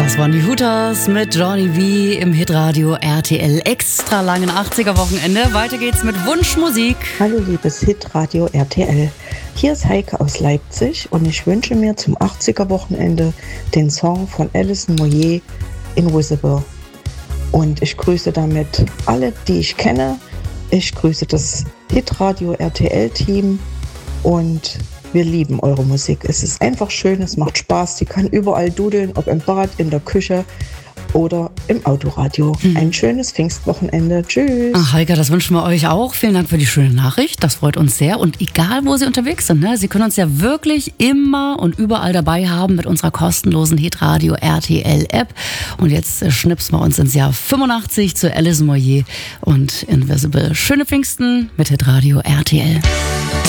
Das waren die Hooters mit Johnny V im Hitradio RTL extra langen 80er-Wochenende. Weiter geht's mit Wunschmusik. Hallo liebes Hitradio RTL. Hier ist Heike aus Leipzig und ich wünsche mir zum 80er-Wochenende den Song von Alison Moyet, Invisible. Und ich grüße damit alle, die ich kenne. Ich grüße das Hitradio RTL-Team und wir lieben eure Musik. Es ist einfach schön, es macht Spaß. Die kann überall dudeln, ob im Bad, in der Küche oder im Autoradio. Ein schönes Pfingstwochenende. Tschüss. Ach, Heike, das wünschen wir euch auch. Vielen Dank für die schöne Nachricht. Das freut uns sehr. Und egal, wo Sie unterwegs sind, ne, Sie können uns ja wirklich immer und überall dabei haben mit unserer kostenlosen Hitradio RTL App. Und jetzt schnipsen wir uns ins Jahr 85 zu Alison Moyet und Invisible. Schöne Pfingsten mit Hitradio RTL.